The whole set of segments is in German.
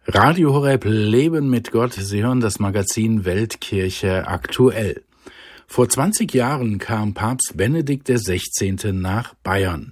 Radio Horeb Leben mit Gott. Sie hören das Magazin Weltkirche aktuell. Vor 20 Jahren kam Papst Benedikt XVI. Nach Bayern.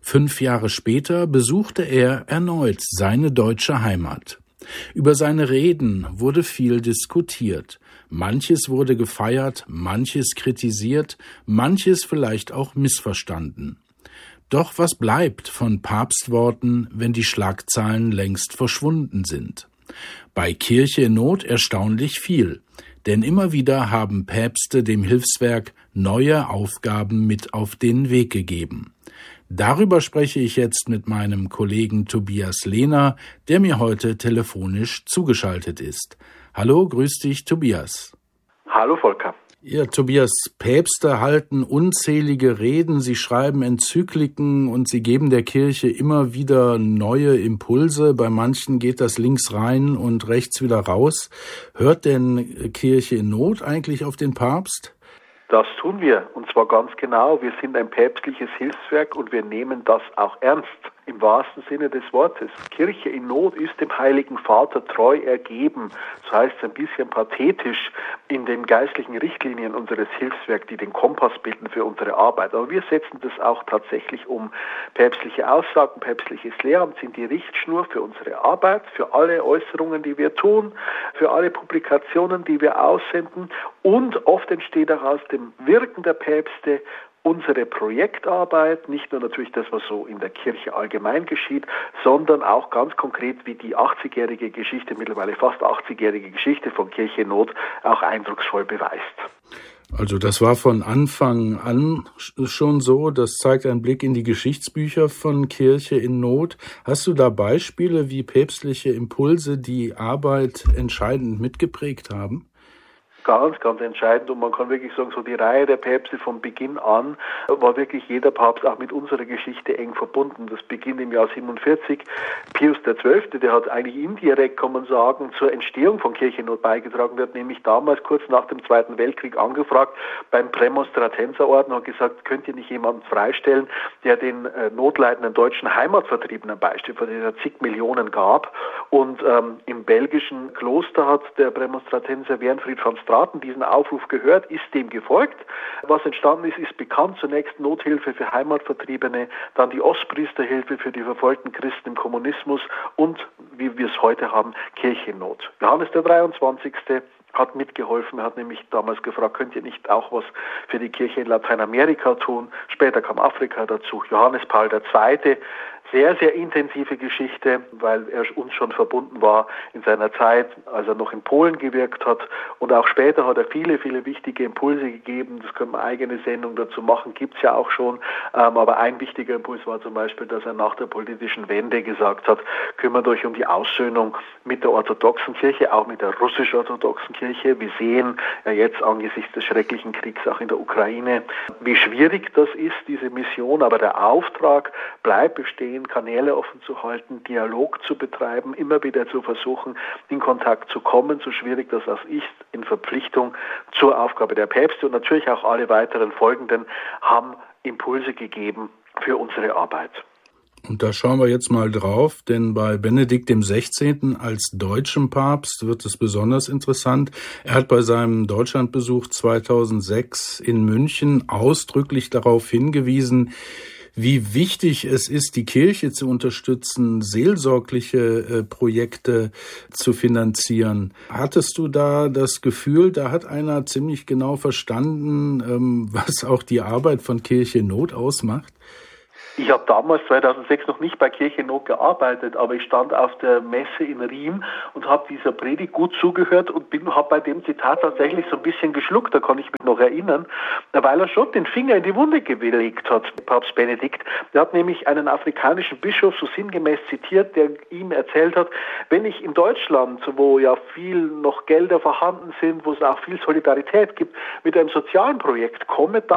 5 Jahre später besuchte er erneut seine deutsche Heimat. Über seine Reden wurde viel diskutiert. Manches wurde gefeiert, manches kritisiert, manches vielleicht auch missverstanden. Doch was bleibt von Papstworten, wenn die Schlagzeilen längst verschwunden sind? Bei Kirche in Not erstaunlich viel, denn immer wieder haben Päpste dem Hilfswerk neue Aufgaben mit auf den Weg gegeben. Darüber spreche ich jetzt mit meinem Kollegen Tobias Lehner, der mir heute telefonisch zugeschaltet ist. Hallo, grüß dich, Tobias. Hallo, Volker. Ja, Tobias, Päpste halten unzählige Reden, sie schreiben Enzykliken und sie geben der Kirche immer wieder neue Impulse. Bei manchen geht das links rein und rechts wieder raus. Hört denn Kirche in Not eigentlich auf den Papst? Das tun wir, und zwar ganz genau. Wir sind ein päpstliches Hilfswerk und wir nehmen das auch ernst, im wahrsten Sinne des Wortes. Kirche in Not ist dem Heiligen Vater treu ergeben, so heißt es ein bisschen pathetisch in den geistlichen Richtlinien unseres Hilfswerks, die den Kompass bilden für unsere Arbeit. Aber wir setzen das auch tatsächlich um. Päpstliche Aussagen, päpstliches Lehramt sind die Richtschnur für unsere Arbeit, für alle Äußerungen, die wir tun, für alle Publikationen, die wir aussenden, und oft entsteht auch aus dem Wirken der Päpste unsere Projektarbeit, nicht nur natürlich das, was so in der Kirche allgemein geschieht, sondern auch ganz konkret, wie die 80-jährige Geschichte, mittlerweile fast 80-jährige Geschichte von Kirche in Not auch eindrucksvoll beweist. Also das war von Anfang an schon so, das zeigt ein Blick in die Geschichtsbücher von Kirche in Not. Hast du da Beispiele, wie päpstliche Impulse die Arbeit entscheidend mitgeprägt haben? Ganz, ganz entscheidend, und man kann wirklich sagen, so die Reihe der Päpste von Beginn an war wirklich jeder Papst auch mit unserer Geschichte eng verbunden. Das beginnt im Jahr 47. Pius XII., der hat eigentlich indirekt, kann man sagen, zur Entstehung von Kirche in Not beigetragen. Der hat nämlich damals kurz nach dem Zweiten Weltkrieg angefragt beim Prämonstratenserorden und hat gesagt, könnt ihr nicht jemanden freistellen, der den notleidenden deutschen Heimatvertriebenen beisteht, weil es ja zig Millionen gab. Und im belgischen Kloster hat der Prämonstratenser Wernfried van Straten diesen Aufruf gehört, ist dem gefolgt. Was entstanden ist bekannt. Zunächst Nothilfe für Heimatvertriebene, dann die Ostpriesterhilfe für die verfolgten Christen im Kommunismus und, wie wir es heute haben, Kirche in Not. Johannes der 23. hat mitgeholfen. Er hat nämlich damals gefragt, könnt ihr nicht auch was für die Kirche in Lateinamerika tun? Später kam Afrika dazu. Johannes Paul II., sehr, sehr intensive Geschichte, weil er uns schon verbunden war in seiner Zeit, als er noch in Polen gewirkt hat. Und auch später hat er viele, viele wichtige Impulse gegeben. Das können wir eigene Sendung dazu machen, gibt's ja auch schon. Aber ein wichtiger Impuls war zum Beispiel, dass er nach der politischen Wende gesagt hat, kümmert euch um die Aussöhnung mit der orthodoxen Kirche, auch mit der russisch-orthodoxen Kirche. Wir sehen ja jetzt angesichts des schrecklichen Kriegs auch in der Ukraine, wie schwierig das ist, diese Mission. Aber der Auftrag bleibt bestehen, Kanäle offen zu halten, Dialog zu betreiben, immer wieder zu versuchen, in Kontakt zu kommen, so schwierig das auch ist, in Verpflichtung zur Aufgabe der Päpste, und natürlich auch alle weiteren Folgenden haben Impulse gegeben für unsere Arbeit. Und da schauen wir jetzt mal drauf, denn bei Benedikt XVI. Als deutschem Papst wird es besonders interessant. Er hat bei seinem Deutschlandbesuch 2006 in München ausdrücklich darauf hingewiesen, wie wichtig es ist, die Kirche zu unterstützen, seelsorgliche Projekte zu finanzieren. Hattest du da das Gefühl, da hat einer ziemlich genau verstanden, was auch die Arbeit von Kirche in Not ausmacht? Ich habe damals 2006 noch nicht bei Kirche in Not gearbeitet, aber ich stand auf der Messe in Riem und habe dieser Predigt gut zugehört und habe bei dem Zitat tatsächlich so ein bisschen geschluckt, da kann ich mich noch erinnern, weil er schon den Finger in die Wunde gelegt hat, Papst Benedikt. Er hat nämlich einen afrikanischen Bischof so sinngemäß zitiert, der ihm erzählt hat, wenn ich in Deutschland, wo ja viel noch Gelder vorhanden sind, wo es auch viel Solidarität gibt, mit einem sozialen Projekt komme, dann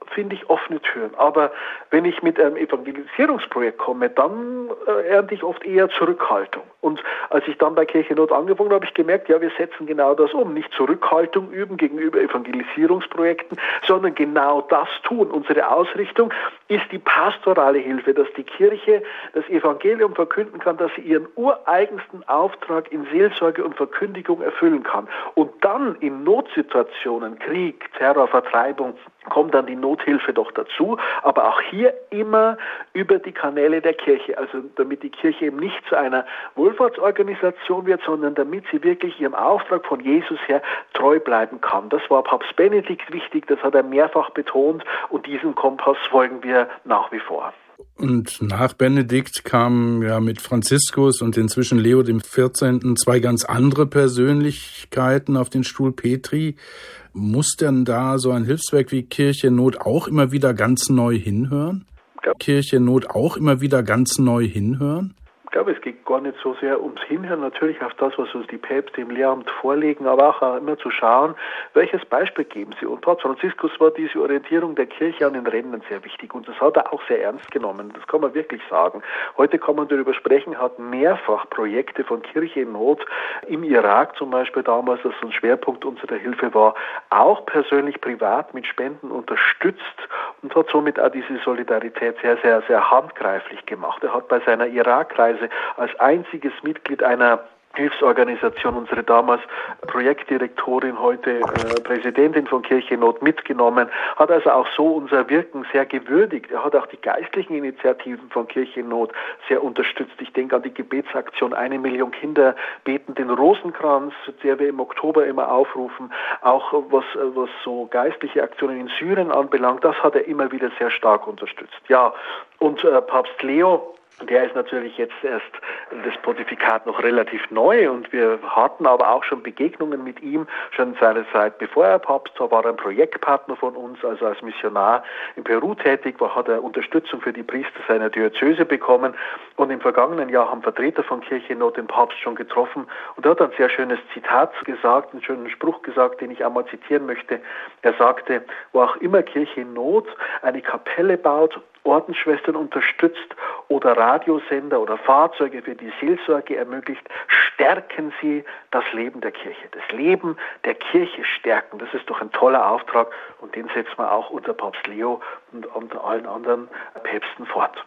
finde ich offene Türen. Aber wenn ich mit einem Evangelisierungsprojekt komme, dann ernte ich oft eher Zurückhaltung. Und als ich dann bei Kirche Not angefangen habe, habe ich gemerkt, ja, wir setzen genau das um. Nicht Zurückhaltung üben gegenüber Evangelisierungsprojekten, sondern genau das tun. Unsere Ausrichtung ist die pastorale Hilfe, dass die Kirche das Evangelium verkünden kann, dass sie ihren ureigensten Auftrag in Seelsorge und Verkündigung erfüllen kann. Und dann in Notsituationen, Krieg, Terror, Vertreibung, kommt dann die Nothilfe doch dazu, aber auch hier immer über die Kanäle der Kirche, also damit die Kirche eben nicht zu einer Wohlfahrtsorganisation wird, sondern damit sie wirklich ihrem Auftrag von Jesus her treu bleiben kann. Das war Papst Benedikt wichtig, das hat er mehrfach betont und diesem Kompass folgen wir nach wie vor. Und nach Benedikt kamen ja mit Franziskus und inzwischen Leo XIV. Zwei ganz andere Persönlichkeiten auf den Stuhl Petri. Muss denn da so ein Hilfswerk wie Kirche Not auch immer wieder ganz neu hinhören? Ja. Kirche Not auch immer wieder ganz neu hinhören? Ich glaube, es geht gar nicht so sehr ums Hinhören, natürlich auf das, was uns die Päpste im Lehramt vorlegen, aber auch immer zu schauen, welches Beispiel geben sie. Und Papst Franziskus war diese Orientierung der Kirche an den Rändern sehr wichtig und das hat er auch sehr ernst genommen, das kann man wirklich sagen. Heute kann man darüber sprechen, hat mehrfach Projekte von Kirche in Not im Irak zum Beispiel damals, das so ein Schwerpunkt unserer Hilfe war, auch persönlich privat mit Spenden unterstützt und hat somit auch diese Solidarität sehr, sehr, sehr handgreiflich gemacht. Er hat bei seiner Irakreise als einziges Mitglied einer Hilfsorganisation, unsere damals Projektdirektorin, heute Präsidentin von Kirche Not mitgenommen, hat also auch so unser Wirken sehr gewürdigt. Er hat auch die geistlichen Initiativen von Kirche Not sehr unterstützt. Ich denke an die Gebetsaktion 1 Million Kinder beten den Rosenkranz, zu der wir im Oktober immer aufrufen. Auch was so geistliche Aktionen in Syrien anbelangt, das hat er immer wieder sehr stark unterstützt. Ja, und Papst Leo, der ist natürlich jetzt erst das Pontifikat noch relativ neu und wir hatten aber auch schon Begegnungen mit ihm, schon seine Zeit bevor er Papst war, war er ein Projektpartner von uns, also als Missionar in Peru tätig, hat er Unterstützung für die Priester seiner Diözese bekommen und im vergangenen Jahr haben Vertreter von Kirche Not den Papst schon getroffen und er hat ein sehr schönes Zitat gesagt, einen schönen Spruch gesagt, den ich einmal zitieren möchte. Er sagte, wo auch immer Kirche Not eine Kapelle baut, Ordensschwestern unterstützt oder Radiosender oder Fahrzeuge für die Seelsorge ermöglicht, stärken sie das Leben der Kirche. Das Leben der Kirche stärken, das ist doch ein toller Auftrag und den setzen wir auch unter Papst Leo und unter allen anderen Päpsten fort.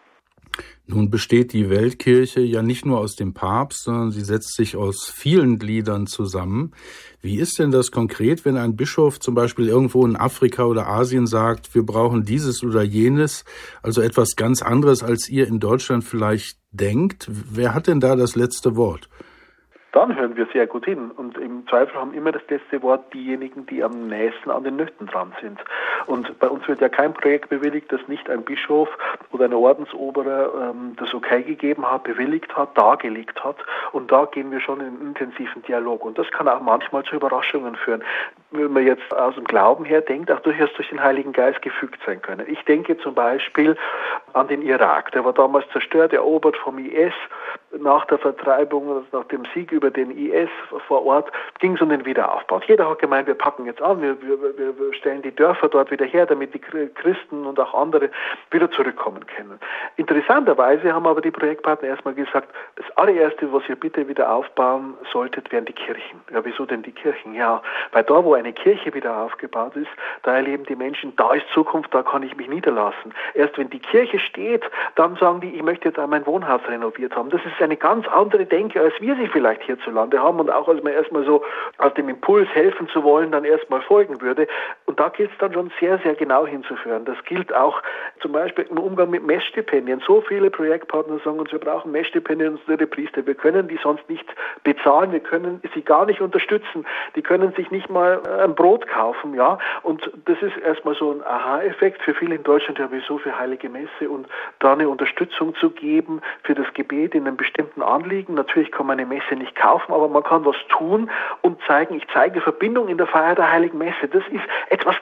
Nun besteht die Weltkirche ja nicht nur aus dem Papst, sondern sie setzt sich aus vielen Gliedern zusammen. Wie ist denn das konkret, wenn ein Bischof zum Beispiel irgendwo in Afrika oder Asien sagt, wir brauchen dieses oder jenes, also etwas ganz anderes, als ihr in Deutschland vielleicht denkt? Wer hat denn da das letzte Wort? Dann hören wir sehr gut hin und im Zweifel haben immer das letzte Wort diejenigen, die am nächsten an den Nöten dran sind. Und bei uns wird ja kein Projekt bewilligt, das nicht ein Bischof oder ein Ordensoberer das Okay gegeben hat, bewilligt hat, dargelegt hat. Und da gehen wir schon in einen intensiven Dialog. Und das kann auch manchmal zu Überraschungen führen. Wenn man jetzt aus dem Glauben her denkt, auch durchaus durch den Heiligen Geist gefügt sein können. Ich denke zum Beispiel an den Irak. Der war damals zerstört, erobert vom IS. Nach der Vertreibung, nach dem Sieg über den IS vor Ort, ging es um den Wiederaufbau. Jeder hat gemeint, wir packen jetzt an, wir stellen die Dörfer dort wieder her, damit die Christen und auch andere wieder zurückkommen können. Interessanterweise haben aber die Projektpartner erstmal gesagt, das allererste, was ihr bitte wieder aufbauen solltet, wären die Kirchen. Ja, wieso denn die Kirchen? Ja, weil da, wo eine Kirche wieder aufgebaut ist, da erleben die Menschen, da ist Zukunft, da kann ich mich niederlassen. Erst wenn die Kirche steht, dann sagen die, ich möchte jetzt auch mein Wohnhaus renoviert haben. Das ist eine ganz andere Denke, als wir sie vielleicht hierzulande haben und auch als man erstmal so aus dem Impuls helfen zu wollen, dann erstmal folgen würde. Und da gilt es dann schon sehr, sehr genau hinzuführen. Das gilt auch zum Beispiel im Umgang mit Messstipendien. So viele Projektpartner sagen uns, wir brauchen Messstipendien für unsere Priester. Wir können die sonst nicht bezahlen, wir können sie gar nicht unterstützen. Die können sich nicht mal ein Brot kaufen, ja. Und das ist erstmal so ein Aha-Effekt für viele in Deutschland, ja, wieso für Heilige Messe und da eine Unterstützung zu geben für das Gebet in einem bestimmten Anliegen. Natürlich kann man eine Messe nicht kaufen, aber man kann was tun und zeigen, ich zeige Verbindung in der Feier der Heiligen Messe. Das ist etwas